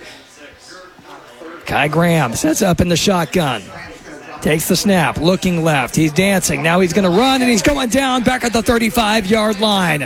Kai Graham sets up in the shotgun. Takes the snap, looking left. He's dancing. Now he's going to run, and he's going down back at the 35-yard line.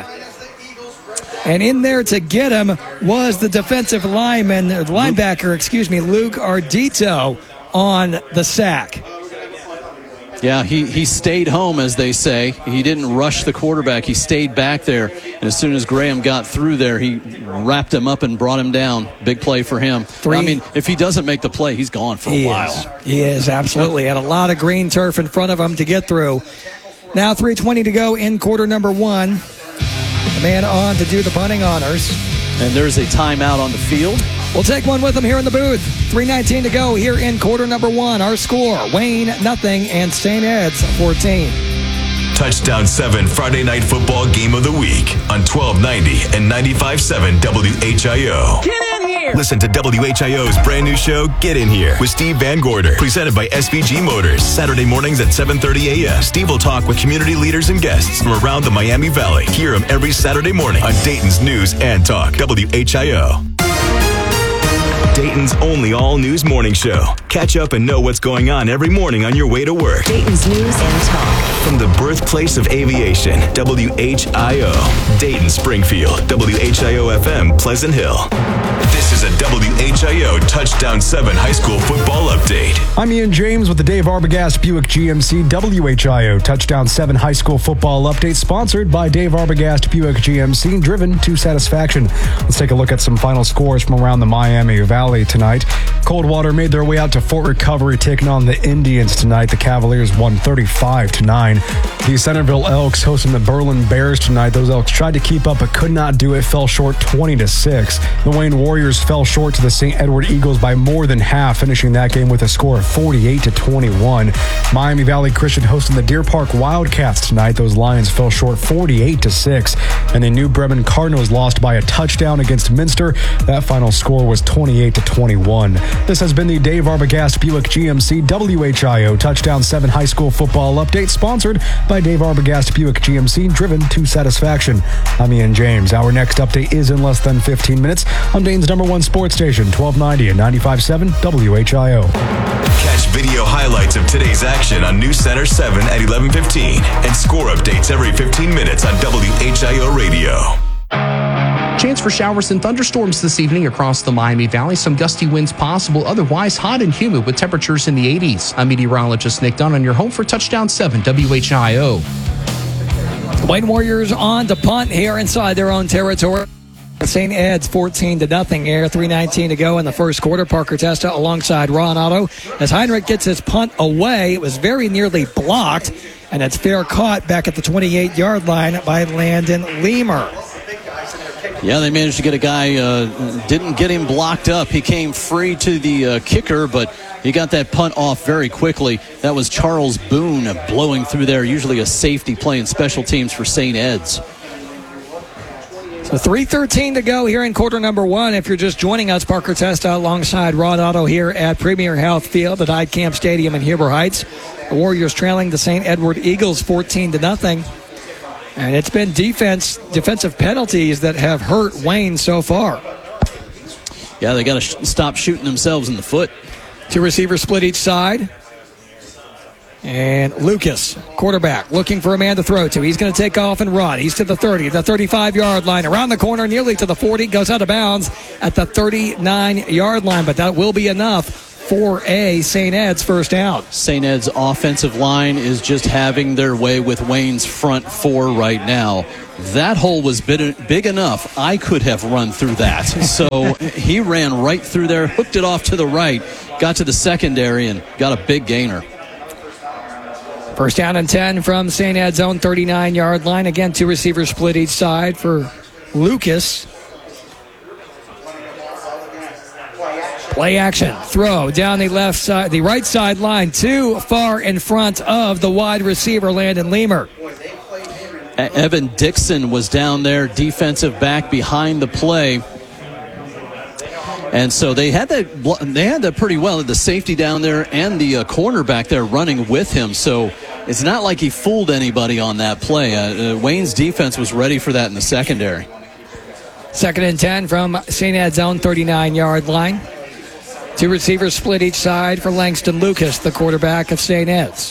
And in there to get him was the defensive linebacker, Luke Ardito on the sack. Yeah, he stayed home, as they say. He didn't rush the quarterback. He stayed back there. And as soon as Graham got through there, he wrapped him up and brought him down. Big play for him. I mean, if he doesn't make the play, he's gone for a while. He is, absolutely. Had a lot of green turf in front of him to get through. Now 3:20 to go in quarter number 1. The man on to do the punting honors. And there's a timeout on the field. We'll take one with them here in the booth. 3:19 to go here in quarter number 1. Our score, Wayne 0 and St. Ed's 14. Touchdown 7 Friday Night Football Game of the Week on 1290 and 95.7 WHIO. Get in here! Listen to WHIO's brand new show, Get In Here, with Steve Van Gorder, presented by SVG Motors. Saturday mornings at 7:30 a.m. Steve will talk with community leaders and guests from around the Miami Valley. Hear him every Saturday morning on Dayton's News and Talk, WHIO. Dayton's only all-news morning show. Catch up and know what's going on every morning on your way to work. Dayton's News and Talk. From the birthplace of aviation, WHIO. Dayton, Springfield, WHIO-FM, Pleasant Hill. This is a WHIO Touchdown 7 high school football update. I'm Ian James with the Dave Arbogast Buick GMC WHIO Touchdown 7 high school football update, sponsored by Dave Arbogast Buick GMC, driven to satisfaction. Let's take a look at some final scores from around the Miami Valley tonight. Coldwater made their way out to Fort Recovery, taking on the Indians tonight. The Cavaliers won 35-9. The Centerville Elks hosting the Berlin Bears tonight. Those Elks tried to keep up but could not do it, fell short 20-6. The Wayne Warriors fell short to the St. Edward Eagles by more than half, finishing that game with a score of 48-21. Miami Valley Christian hosting the Deer Park Wildcats tonight. Those Lions fell short 48-6. And the New Bremen Cardinals lost by a touchdown against Minster. That final score was 28-21. This has been the Dave Arbogast Buick GMC WHIO Touchdown 7 high school football update, sponsored by Dave Arbogast Buick GMC, driven to satisfaction. I'm Ian James. Our next update is in less than 15 minutes on Dayton's #1 sports station, 1290 and 95.7 WHIO. Catch video highlights of today's action on News Center 7 at 11:15 and score updates every 15 minutes on WHIO Radio. Chance for showers and thunderstorms this evening across the Miami Valley. Some gusty winds possible. Otherwise, hot and humid with temperatures in the 80s. I'm meteorologist Nick Dunn on your home for Touchdown 7 WHIO. The Wayne Warriors on to punt here inside their own territory. St. Ed's 14-0 here. 3:19 to go in the first quarter. Parker Testa alongside Ron Otto. As Heinrich gets his punt away, it was very nearly blocked, and it's fair caught back at the 28-yard line by Landon Leamer. Yeah, they managed to get a guy, didn't get him blocked up. He came free to the kicker, but he got that punt off very quickly. That was Charles Boone blowing through there, usually a safety playing special teams for St. Ed's. So 3:13 to go here in quarter number 1. If you're just joining us, Parker Testa alongside Rod Otto here at Premier Health Field at Heidkamp Stadium in Huber Heights. The Warriors trailing the St. Edward Eagles 14-0. And it's been defensive penalties that have hurt Wayne so far. Yeah, they got to stop shooting themselves in the foot. 2 receivers split each side. And Lucas, quarterback, looking for a man to throw to. He's going to take off and run. He's to the 30, the 35-yard line. Around the corner, nearly to the 40. Goes out of bounds at the 39-yard line. But that will be enough for a St. Ed's first down. St. Ed's offensive line is just having their way with Wayne's front 4 right now. That hole was big enough. I could have run through that. So he ran right through there, hooked it off to the right, got to the secondary, and got a big gainer. First down and 10 from St. Ed's own 39-yard line. Again, 2 receivers split each side for Lucas. Play action. Throw down the left side, the right side line, too far in front of the wide receiver, Landon Leamer. Evan Dixon was down there, defensive back behind the play. And so they had that pretty well. The safety down there and the cornerback there running with him. So it's not like he fooled anybody on that play. Wayne's defense was ready for that in the secondary. 2nd and 10 from St. Ed's own 39-yard line. 2 receivers split each side for Langston Lucas, the quarterback of St. Ed's.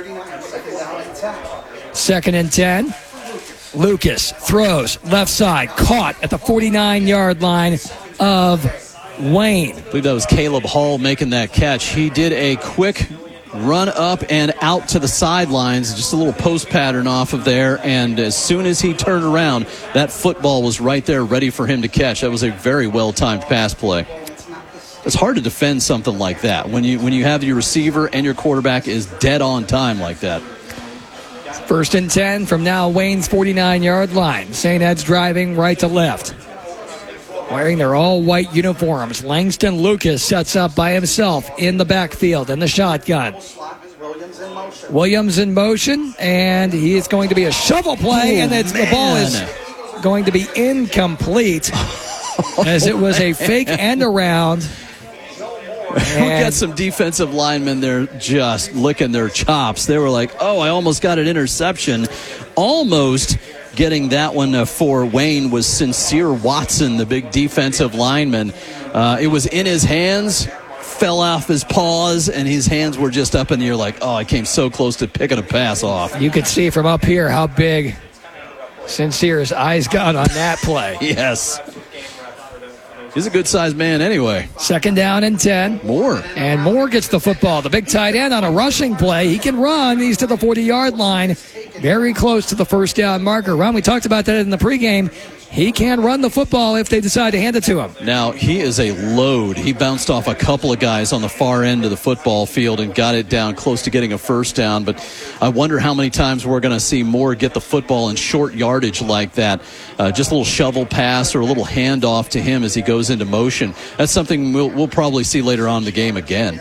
2nd and 10. Lucas throws left side, caught at the 49-yard line of Wayne. I believe that was Caleb Hall making that catch. He did a quick run up and out to the sidelines, just a little post pattern off of there, and as soon as he turned around, that football was right there ready for him to catch. That was a very well-timed pass play. It's hard to defend something like that when you have your receiver and your quarterback is dead on time like that. 1st and 10 from now Wayne's 49-yard line. St. Ed's driving right to left. Wearing their all-white uniforms, Langston Lucas sets up by himself in the backfield in the shotgun. Williams in motion, and he is going to be a shovel play, and the ball is going to be incomplete as it was a fake end around. We got some defensive linemen there just licking their chops. They were like, oh, I almost got an interception. Almost getting that one for Wayne was Sincere Watson, the big defensive lineman. It was in his hands, fell off his paws, and his hands were just up in the air like, oh, I came so close to picking a pass off. You could see from up here how big Sincere's eyes got on that play. Yes. He's a good-sized man anyway. 2nd down and 10. Moore. And Moore gets the football. The big tight end on a rushing play. He can run. He's to the 40-yard line. Very close to the first down marker. Ron, we talked about that in the pregame. He can run the football if they decide to hand it to him. Now, he is a load. He bounced off a couple of guys on the far end of the football field and got it down close to getting a first down. But I wonder how many times we're going to see Moore get the football in short yardage like that. Just a little shovel pass or a little handoff to him as he goes into motion. That's something we'll probably see later on in the game again.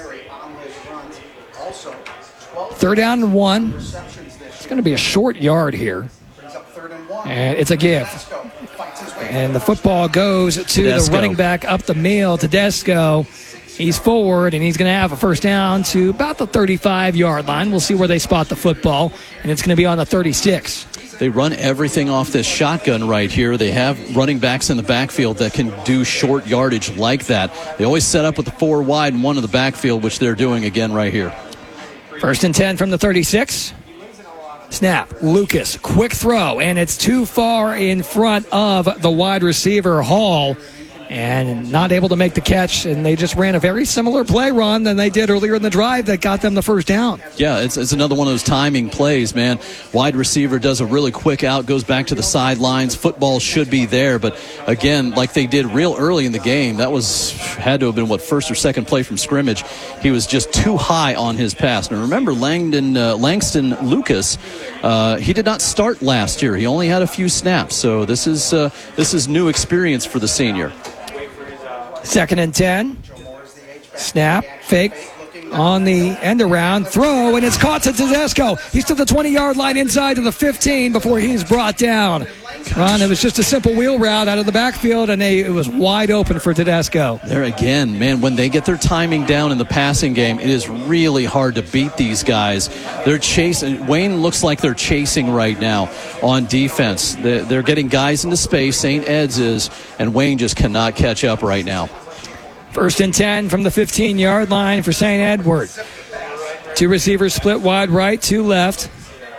3rd down and 1. It's going to be a short yard here. And it's a give. And the football goes to Tedesco. The running back up the middle, Tedesco. He's forward, and he's going to have a first down to about the 35-yard line. We'll see where they spot the football, and it's going to be on the 36. They run everything off this shotgun right here. They have running backs in the backfield that can do short yardage like that. They always set up with the 4 wide and 1 in the backfield, which they're doing again right here. 1st and 10 from the 36. Snap, Lucas, quick throw, and it's too far in front of the wide receiver, Hall, and not able to make the catch, and they just ran a very similar play run than they did earlier in the drive that got them the first down. Yeah, it's another one of those timing plays, man. Wide receiver does a really quick out, goes back to the sidelines. Football should be there, but again, like they did real early in the game, that had to have been, first or second play from scrimmage. He was just too high on his pass. Now remember, Langston Lucas, he did not start last year. He only had a few snaps, so this is new experience for the senior. 2nd and 10. Snap, fake on the end around, throw, and it's caught to Tedesco. He's to the 20-yard line inside to the 15 before he's brought down. Ron, it was just a simple wheel route out of the backfield, and it was wide open for Tedesco. There again, man, when they get their timing down in the passing game, it is really hard to beat these guys. They're chasing. Wayne looks like they're chasing right now on defense. They're getting guys into space, St. Ed's is, and Wayne just cannot catch up right now. 1st and 10 from the 15-yard line for St. Edward. 2 receivers split wide right, 2 left.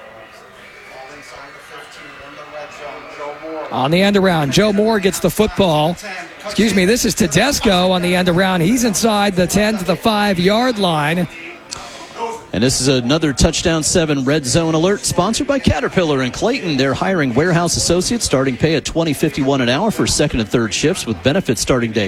On the end around, Joe Moore gets the football. This is Tedesco on the end around. He's inside the 10 to the 5-yard line. And this is another Touchdown 7 Red Zone Alert, sponsored by Caterpillar and Clayton. They're hiring warehouse associates, starting pay at $20.51 an hour for second and third shifts with benefits starting day